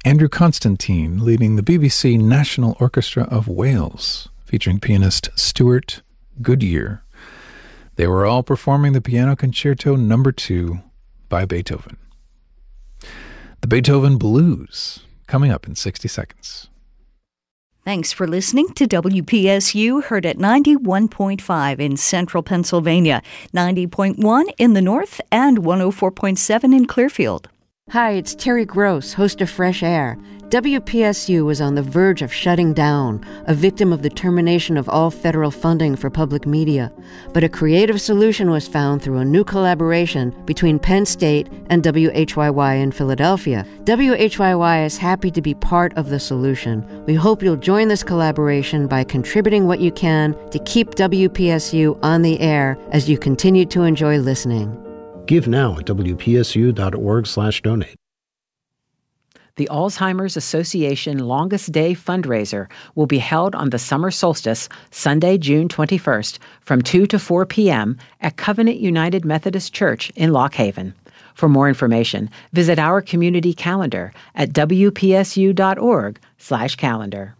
Andrew Constantine leading the BBC National Orchestra of Wales, featuring pianist Stuart Goodyear. They were all performing the Piano Concerto No. 2 by Beethoven. The Beethoven Blues, coming up in 60 seconds. Thanks for listening to WPSU, heard at 91.5 in central Pennsylvania, 90.1 in the north, and 104.7 in Clearfield. Hi, it's Terry Gross, host of Fresh Air. WPSU was on the verge of shutting down, a victim of the termination of all federal funding for public media. But a creative solution was found through a new collaboration between Penn State and WHYY in Philadelphia. WHYY is happy to be part of the solution. We hope you'll join this collaboration by contributing what you can to keep WPSU on the air as you continue to enjoy listening. Give now at wpsu.org/donate. The Alzheimer's Association Longest Day fundraiser will be held on the summer solstice, Sunday, June 21st, from 2 to 4 p.m. at Covenant United Methodist Church in Lock Haven. For more information, visit our community calendar at wpsu.org/calendar.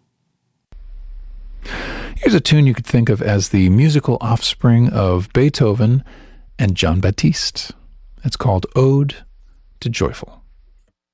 Here's a tune you could think of as the musical offspring of Beethoven and Jean Baptiste. It's called Ode to Joyful.